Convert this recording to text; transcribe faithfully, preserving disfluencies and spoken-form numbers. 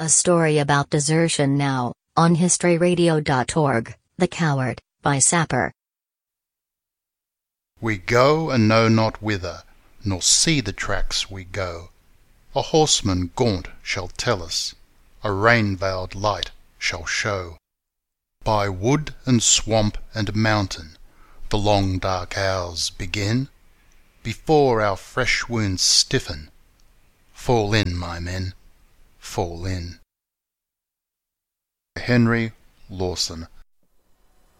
A story about desertion now, on history radio dot org, The Coward, by Sapper. We go and know not whither, nor see the tracks we go. A horseman gaunt shall tell us, a rain-veiled light shall show. By wood and swamp and mountain the long dark hours begin. Before our fresh wounds stiffen, fall in, my men, fall in. Henry Lawson